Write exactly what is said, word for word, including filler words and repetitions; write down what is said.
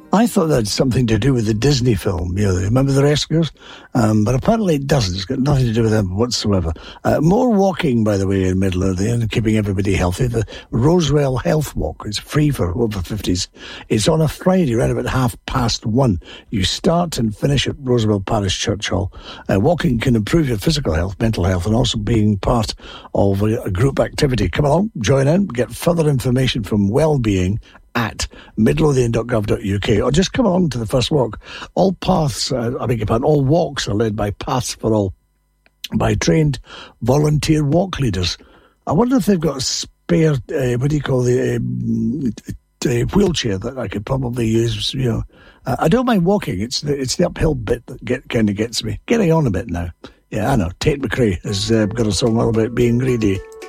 I thought that had something to do with the Disney film, you know, remember the Rescuers? Um, but apparently it doesn't. It's got nothing to do with them whatsoever. Uh, more walking, by the way, in Midland and keeping everybody healthy. The Rosewell Health Walk is free for over fifties. It's on a Friday, around about half past one. You start and finish at Rosewell Parish Church Hall. Uh, walking can improve your physical health, mental health, and also being part of a, a group activity. Come along, join in, get further information from Wellbeing at midlothian dot gov dot U K, or just come along to the first walk. All paths, uh, I beg your pardon, all walks are led by Paths for All, by trained volunteer walk leaders. I wonder if they've got a spare, uh, what do you call the um, uh, wheelchair that I could probably use. You know, uh, I don't mind walking. It's the it's the uphill bit that get kind of gets me. Getting on a bit now. Yeah, I know. Tate McRae has uh, got a song all about being greedy.